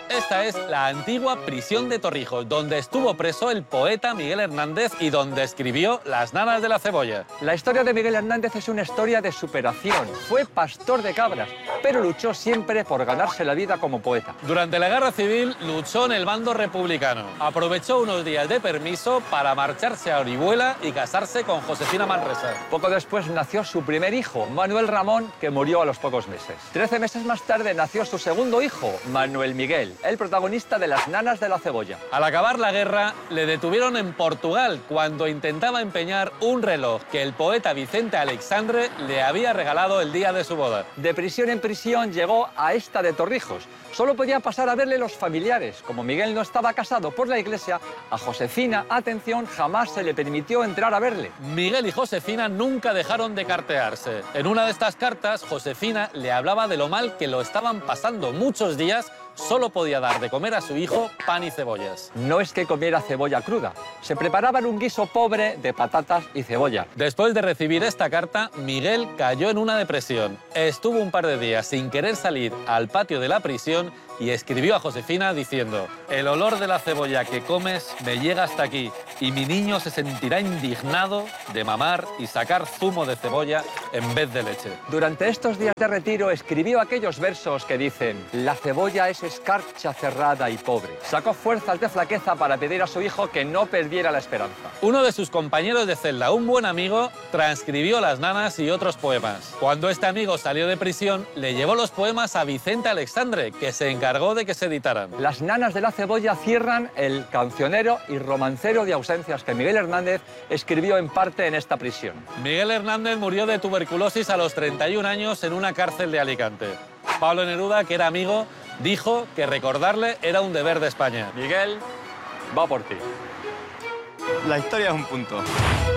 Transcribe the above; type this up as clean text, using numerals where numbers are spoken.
Esta es la antigua prisión de Torrijos, donde estuvo preso el poeta Miguel Hernández y donde escribió Las nanas de la cebolla. La historia de Miguel Hernández es una historia de superación. Fue pastor de cabras, pero luchó siempre por ganarse la vida como poeta. Durante la Guerra Civil luchó en el bando republicano. Aprovechó unos días de permiso para marcharse a Orihuela y casarse con Josefina Manresa. Poco después nació su primer hijo, Manuel Ramón, que murió a los pocos meses. 13 meses más tarde nació su segundo hijo, Manuel Miguel, el protagonista de Las nanas de la cebolla. Al acabar la guerra, le detuvieron en Portugal cuando intentaba empeñar un reloj que el poeta Vicente Aleixandre le había regalado el día de su boda. De prisión en prisión llegó a esta de Torrijos. Solo podían pasar a verle los familiares. Como Miguel no estaba casado por la iglesia, a Josefina, atención, jamás se le permitió entrar a verle. Miguel y Josefina nunca dejaron de cartearse. En una de estas cartas, Josefina le hablaba de lo mal que lo estaban pasando muchos días. Solo podía dar de comer a su hijo pan y cebollas. No es que comiera cebolla cruda, se preparaban un guiso pobre de patatas y cebolla. Después de recibir esta carta, Miguel cayó en una depresión. Estuvo un par de días sin querer salir al patio de la prisión y escribió a Josefina diciendo: el olor de la cebolla que comes me llega hasta aquí y mi niño se sentirá indignado de mamar y sacar zumo de cebolla en vez de leche. Durante estos días de retiro escribió aquellos versos que dicen: la cebolla es escarcha cerrada y pobre. Sacó fuerzas de flaqueza para pedir a su hijo que no perdiera la esperanza. Uno de sus compañeros de celda, un buen amigo, transcribió Las nanas y otros poemas. Cuando este amigo salió de prisión, le llevó los poemas a Vicente Aleixandre, que se encargó de que se editaran. Las nanas de la cebolla cierran el cancionero y romancero de ausencias que Miguel Hernández escribió en parte en esta prisión. Miguel Hernández murió de tuberculosis a los 31 años en una cárcel de Alicante. Pablo Neruda, que era amigo, dijo que recordarle era un deber de España. Miguel, va por ti. La historia es un punto.